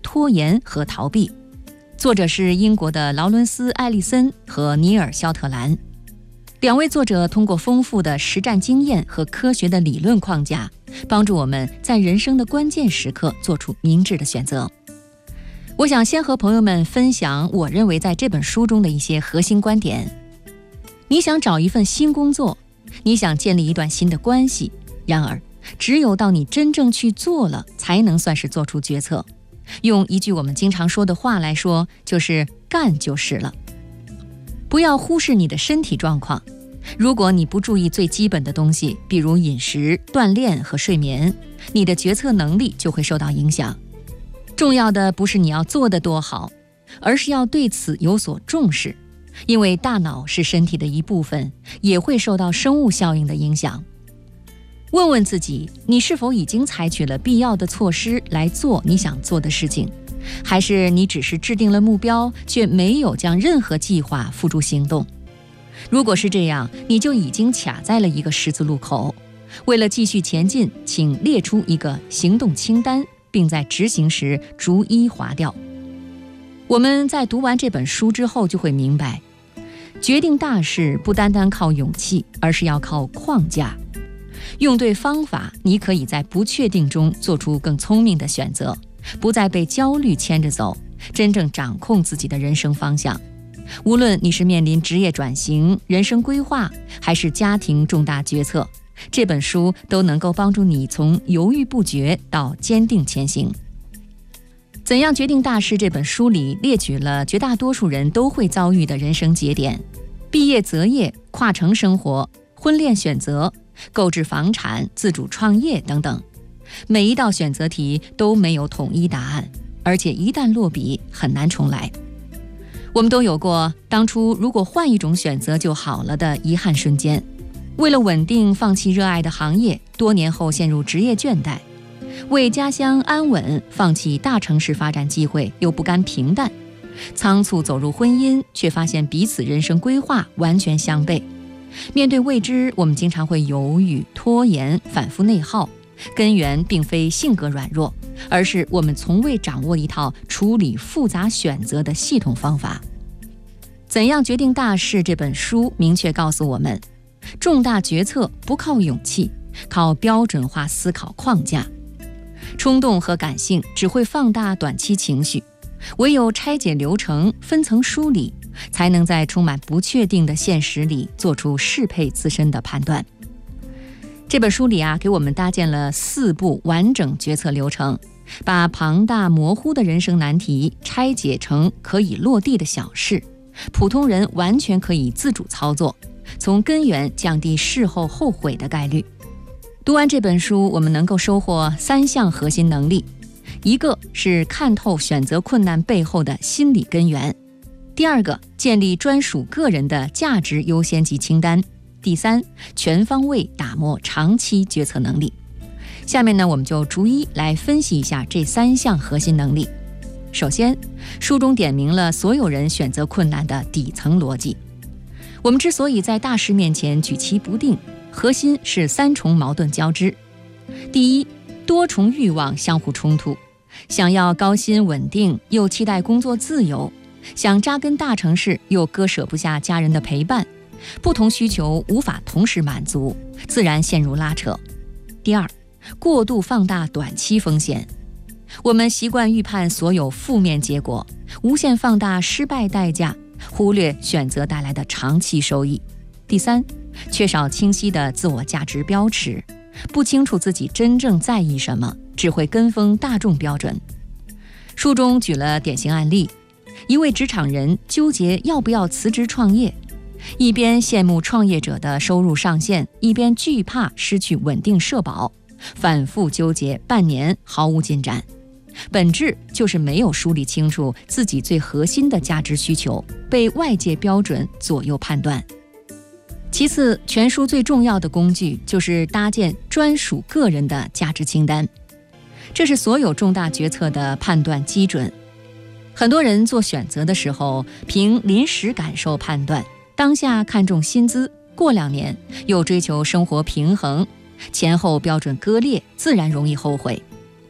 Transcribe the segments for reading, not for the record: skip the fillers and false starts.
拖延和逃避。作者是英国的劳伦斯·艾利森和尼尔·肖特兰。两位作者通过丰富的实战经验和科学的理论框架，帮助我们在人生的关键时刻做出明智的选择。我想先和朋友们分享我认为在这本书中的一些核心观点。你想找一份新工作，你想建立一段新的关系，然而只有到你真正去做了，才能算是做出决策。用一句我们经常说的话来说，就是干就是了。不要忽视你的身体状况，如果你不注意最基本的东西，比如饮食、锻炼和睡眠，你的决策能力就会受到影响。重要的不是你要做得多好，而是要对此有所重视，因为大脑是身体的一部分，也会受到生物效应的影响。问问自己，你是否已经采取了必要的措施来做你想做的事情，还是你只是制定了目标，却没有将任何计划付诸行动？如果是这样，你就已经卡在了一个十字路口。为了继续前进，请列出一个行动清单，并在执行时逐一划掉。我们在读完这本书之后就会明白，决定大事不单单靠勇气，而是要靠框架。用对方法，你可以在不确定中做出更聪明的选择，不再被焦虑牵着走，真正掌控自己的人生方向。无论你是面临职业转型、人生规划，还是家庭重大决策，这本书都能够帮助你从犹豫不决到坚定前行。怎样决定大事这本书里列举了绝大多数人都会遭遇的人生节点：毕业择业、跨城生活、婚恋选择、购置房产、自主创业等等。每一道选择题都没有统一答案，而且一旦落笔很难重来。我们都有过当初如果换一种选择就好了的遗憾瞬间，为了稳定放弃热爱的行业，多年后陷入职业倦怠；为家乡安稳放弃大城市发展机会，又不甘平淡；仓促走入婚姻，却发现彼此人生规划完全相悖。面对未知，我们经常会犹豫、拖延、反复内耗，根源并非性格软弱，而是我们从未掌握一套处理复杂选择的系统方法。怎样决定大事这本书明确告诉我们，重大决策不靠勇气，靠标准化思考框架。冲动和感性只会放大短期情绪，唯有拆解流程，分层梳理，才能在充满不确定的现实里做出适配自身的判断。这本书里给我们搭建了4步完整决策流程，把庞大模糊的人生难题拆解成可以落地的小事，普通人完全可以自主操作，从根源降低事后后悔的概率。读完这本书，我们能够收获3项核心能力：一个是看透选择困难背后的心理根源；第二个，建立专属个人的价值优先级清单；第三，全方位打磨长期决策能力。下面呢，我们就逐一来分析一下这3项核心能力。首先，书中点明了所有人选择困难的底层逻辑。我们之所以在大事面前举棋不定，核心是3重矛盾交织。第一，多重欲望相互冲突，想要高薪稳定，又期待工作自由；想扎根大城市，又割舍不下家人的陪伴。不同需求无法同时满足，自然陷入拉扯。第二，过度放大短期风险。我们习惯预判所有负面结果，无限放大失败代价，忽略选择带来的长期收益。第三，缺少清晰的自我价值标尺，不清楚自己真正在意什么，只会跟风大众标准。书中举了典型案例，一位职场人纠结要不要辞职创业，一边羡慕创业者的收入上限，一边惧怕失去稳定社保，反复纠结半年毫无进展。本质就是没有梳理清楚自己最核心的价值需求，被外界标准左右判断。其次，全书最重要的工具就是搭建专属个人的价值清单，这是所有重大决策的判断基准。很多人做选择的时候，凭临时感受判断，当下看重薪资，过2年又追求生活平衡，前后标准割裂，自然容易后悔。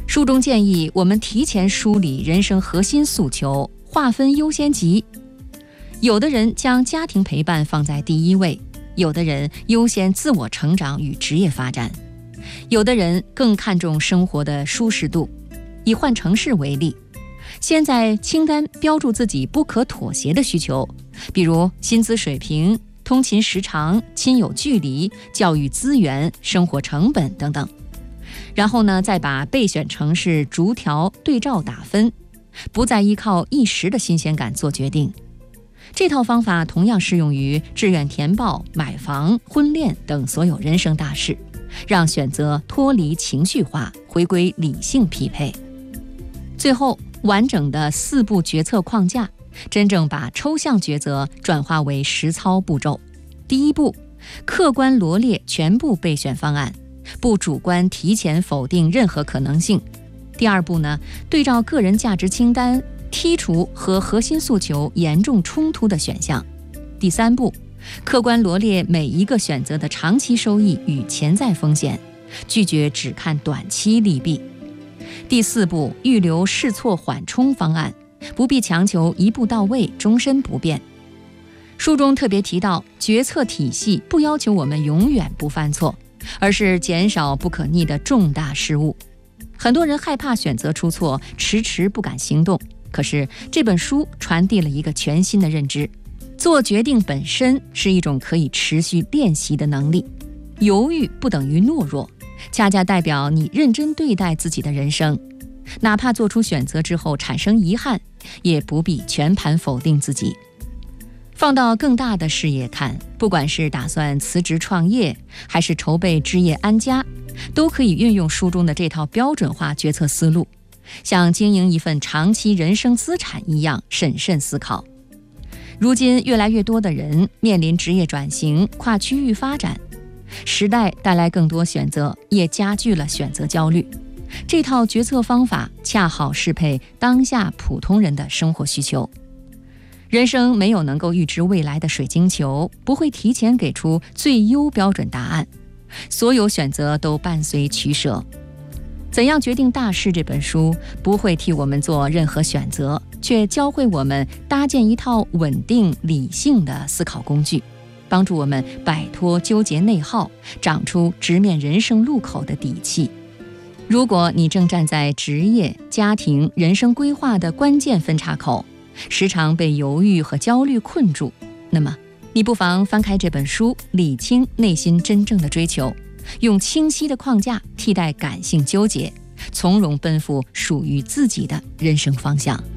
书中建议我们提前梳理人生核心诉求，划分优先级。有的人将家庭陪伴放在第一位，有的人优先自我成长与职业发展，有的人更看重生活的舒适度。以换城市为例，先在清单标注自己不可妥协的需求，比如薪资水平、通勤时长、亲友距离、教育资源、生活成本等等。然后呢，再把备选城市逐条对照打分，不再依靠一时的新鲜感做决定。这套方法同样适用于志愿填报、买房、婚恋等所有人生大事，让选择脱离情绪化，回归理性匹配。最后，完整的4步决策框架，真正把抽象抉择转化为实操步骤。第一步，客观罗列全部备选方案，不主观提前否定任何可能性。第二步呢，对照个人价值清单，剔除和核心诉求严重冲突的选项。第三步，客观罗列每一个选择的长期收益与潜在风险，拒绝只看短期利弊。第四步，预留试错缓冲方案，不必强求一步到位，终身不变。书中特别提到，决策体系不要求我们永远不犯错，而是减少不可逆的重大失误。很多人害怕选择出错，迟迟不敢行动。可是这本书传递了一个全新的认知，做决定本身是一种可以持续练习的能力。犹豫不等于懦弱，恰恰代表你认真对待自己的人生。哪怕做出选择之后产生遗憾，也不必全盘否定自己。放到更大的视野看，不管是打算辞职创业，还是筹备置业安家，都可以运用书中的这套标准化决策思路，像经营一份长期人生资产一样审慎思考。如今越来越多的人面临职业转型、跨区域发展，时代带来更多选择，也加剧了选择焦虑。这套决策方法恰好适配当下普通人的生活需求。人生没有能够预知未来的水晶球，不会提前给出最优标准答案，所有选择都伴随取舍。怎样决定大事这本书不会替我们做任何选择，却教会我们搭建一套稳定理性的思考工具，帮助我们摆脱纠结内耗，长出直面人生路口的底气。如果你正站在职业、家庭、人生规划的关键分岔口，时常被犹豫和焦虑困住，那么你不妨翻开这本书，理清内心真正的追求，用清晰的框架替代感性纠结，从容奔赴属于自己的人生方向。